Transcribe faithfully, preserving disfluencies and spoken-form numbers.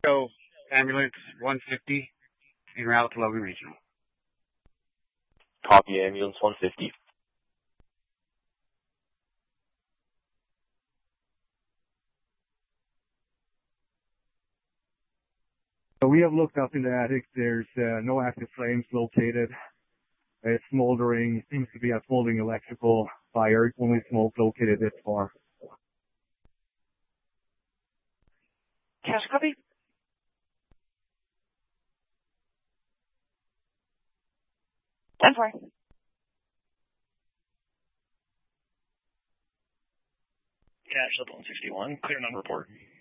So, ambulance one fifty en route to Logan Regional. Copy, ambulance one fifty. So we have looked up in the attic. There's uh, no active flames located. It's smoldering. Seems to be a smoldering electrical fire. Only smoke located this far. Cash copy. ten four. Cash up on sixty-one. Clear non-report.